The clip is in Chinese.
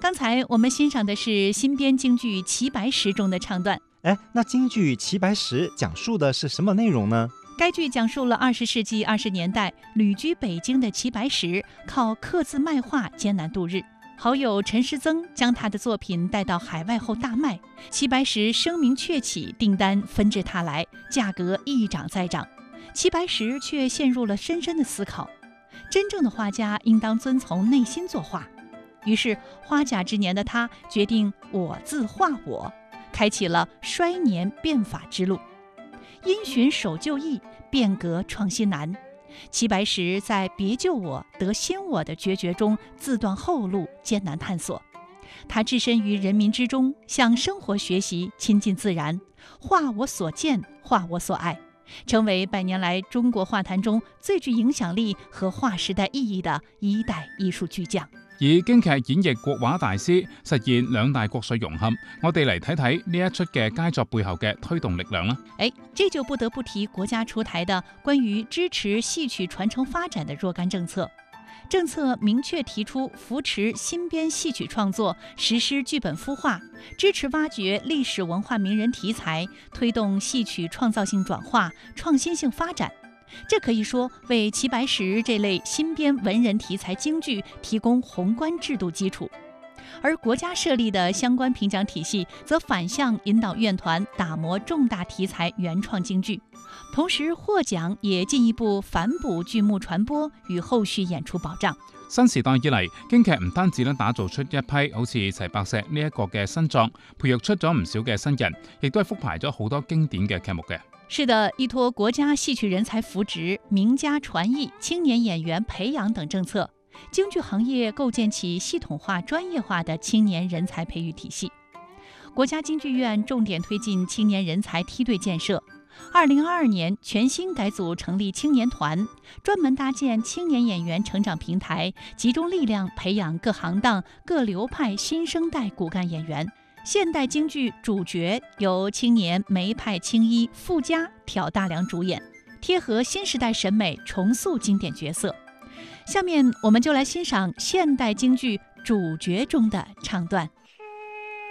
刚才我们欣赏的是新编京剧《齐白石》中的唱段。 那京剧《齐白石》讲述的是什么内容呢？ 该剧讲述了20世纪20年代旅居北京的齐白石靠刻字卖画艰难度日，好友陈师曾将他的作品带到海外后大卖，齐白石声名鹊起，订单纷至沓来，价格一涨再涨。齐白石却陷入了深深的思考，真正的画家应当遵从内心作画。于是花甲之年的他决定我自画我，开启了衰年变法之路。因循守旧易，变革创新难。齐白石在别救我得先我的决绝中自断后路，艰难探索。他置身于人民之中，向生活学习，亲近自然，画我所见，画我所爱，成为100年来中國畫壇中最具影響力和劃時代意義的一代藝術巨匠。 以京劇演繹國畫大師，實現兩大國粹融合。我哋嚟睇睇呢一出嘅佳作背後嘅推動力量啦。 這就不得不提國家出台的關於支持戲曲傳承發展的若干政策。政策明確提出扶持新編戲曲創作，實施劇本孵化，支持挖掘歷史文化名人題材，推動戲曲創造性轉化、創新性發展。這可以說為齊白石這類新編文人題材京劇提供宏觀制度基礎，而國家設立的相關評獎體系則反向引導院團打磨重大題材原創京劇，同時獲獎也進一步反哺劇目傳播與後續演出保障。 新時代以嚟，京劇唔單止打造出一批好似齊白石呢一個嘅新作，培育出咗唔少嘅新人，亦都係復排咗好多經典嘅劇目嘅。 是的，依託國家戲曲人才扶植、名家傳藝、青年演員培養等政策，京劇行業構建起系統化、專業化的青年人才培育體系。國家京劇院重點推進青年人才梯隊建設。2022年全新改組成立青年團，專門搭建青年演員成長平台，集中力量培養各行當、各流派新生代骨幹演員。現代京劇主角由青年梅派青衣傅家挑大梁主演，貼合新時代審美，重塑經典角色。下面我們就來欣賞現代京劇主角中的唱段。